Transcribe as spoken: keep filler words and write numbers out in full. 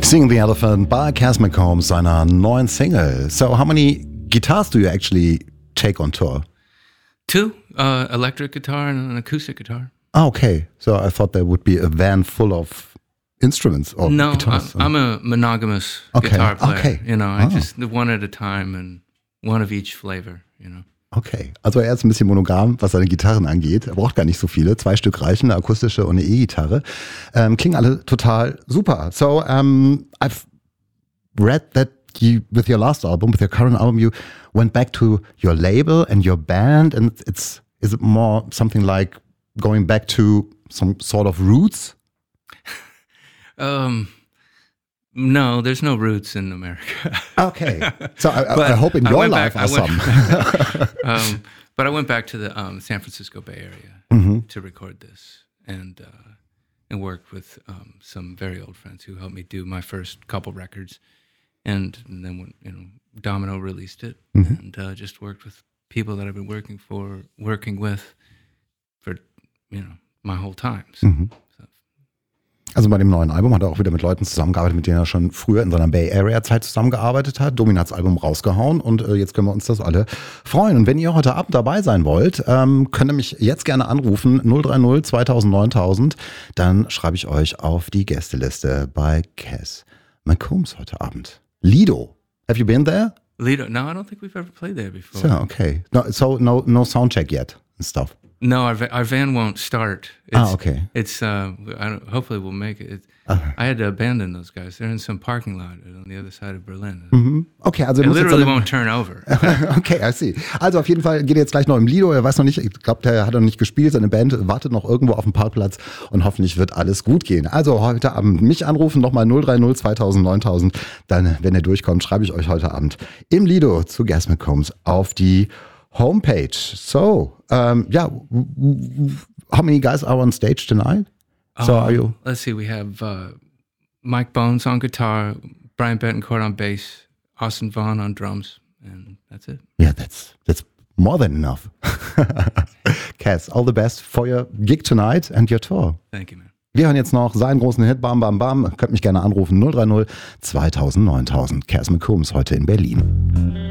Sing the Elephant by Cass McCombs, seiner neuen Single. So, how many guitars do you actually take on tour? Two, uh, electric guitar and an acoustic guitar. Ah, okay. So I thought there would be a van full of instruments or no, guitars. No, I'm a monogamous okay. guitar player. Okay. You know, I oh. just one at a time and one of each flavor, you know. Okay, also er ist ein bisschen monogam, was seine Gitarren angeht. Er braucht gar nicht so viele. Zwei Stück reichen, eine akustische und eine E-Gitarre. Ähm, klingen alle total super. So, um, I've read that you, with your last album, with your current album, you went back to your label and your band. And it's, is it more something like going back to some sort of roots? um... No, there's no roots in America. Okay. So I, I hope in your life back, are went, some. um, but I went back to the um, San Francisco Bay Area mm-hmm. to record this and uh, and worked with um, some very old friends who helped me do my first couple records. And, and then when you know Domino released it, mm-hmm. and uh, just worked with people that I've been working for, working with for you know my whole time. So, mm-hmm. so. Also bei dem neuen Album hat er auch wieder mit Leuten zusammengearbeitet, mit denen er schon früher in seiner Bay Area Zeit zusammengearbeitet hat. Domin hat das Album rausgehauen und äh, jetzt können wir uns das alle freuen. Und wenn ihr heute Abend dabei sein wollt, ähm, könnt ihr mich jetzt gerne anrufen, null drei null zweitausend neuntausend. Dann schreibe ich euch auf die Gästeliste bei Cass McCombs heute Abend. Lido, have you been there? Lido, no, I don't think we've ever played there before. So, okay. No, so no, no sound check yet and stuff. No, our our van won't start. It's, ah, okay. It's uh, I don't, hopefully we'll make it. It's, uh-huh. I had to abandon those guys. They're in some parking lot on the other side of Berlin. Mhm. Okay, also it literally so won't turn over. Okay, I see. Also auf jeden Fall geht er jetzt gleich noch im Lido. Er weiß noch nicht, ich glaube, der hat noch nicht gespielt. Seine Band wartet noch irgendwo auf dem Parkplatz und hoffentlich wird alles gut gehen. Also heute Abend mich anrufen, nochmal null drei null zweitausend neuntausend. Dann, wenn er durchkommt, schreibe ich euch heute Abend im Lido zu Cass McCombs auf die homepage. So, um, yeah, how many guys are on stage tonight? So uh, are you? Let's see, we have uh, Mike Bones on guitar, Brian Betancourt on bass, Austin Vaughn on drums, and that's it. Yeah, that's that's more than enough. Cass, all the best for your gig tonight and your tour. Thank you, man. Wir hören jetzt noch seinen großen Hit, Bam Bam Bam. Könnt mich gerne anrufen, null drei null zweitausend neuntausend. Cass McCombs heute in Berlin.